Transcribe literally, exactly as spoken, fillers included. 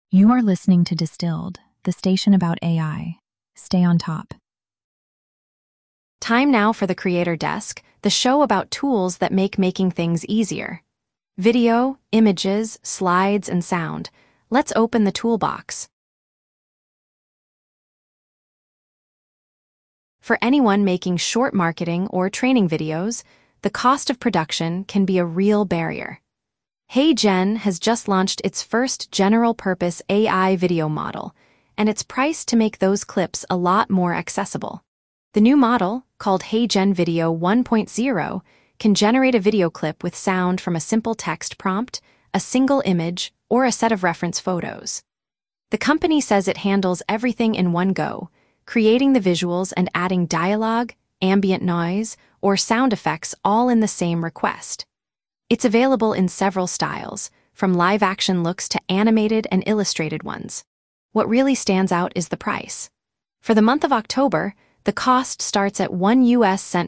You are listening to Distilled, the station about A I. Stay on top. Time now for the Creator Desk, the show about tools that make making things easier. Video, images, slides, and sound. Let's open the toolbox. For anyone making short marketing or training videos, the cost of production can be a real barrier. HeyGen has just launched its first general-purpose A I video model, and it's priced to make those clips a lot more accessible. The new model, called HeyGen Video one point oh, can generate a video clip with sound from a simple text prompt, a single image, or a set of reference photos. The company says it handles everything in one go, creating the visuals and adding dialogue, ambient noise, or sound effects all in the same request. It's available in several styles, from live-action looks to animated and illustrated ones. What really stands out is the price. For the month of October, the cost starts at one U S cent